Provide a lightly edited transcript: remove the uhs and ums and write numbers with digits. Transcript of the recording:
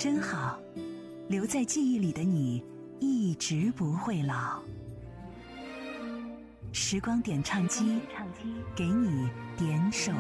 真好，留在记忆里的你一直不会老。时光点唱机，给你点首